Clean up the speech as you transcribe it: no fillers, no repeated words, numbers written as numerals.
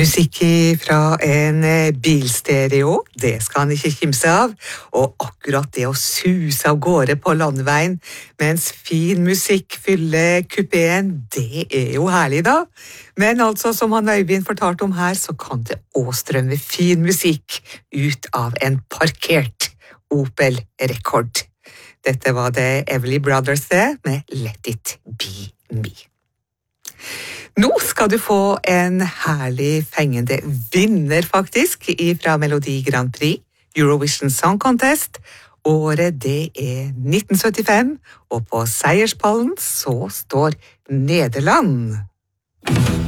Musikk fra en bilstereo, det skal han ikke kimse av, og akkurat det å suse av gårde på landeveien mens fin musikk fyller kupeen, det jo herlig da. Men altså, som han Øyvind fortalte om her, så kan det også strømme fin musikk ut av en parkert Opel Rekord. Dette var det Everly Brothers det, med Let It Be Me. Nå skal du få en herlig fengende vinner faktisk fra Melodi Grand Prix, Eurovision Song Contest. Året det 1975, og på seierspallen så står Nederland.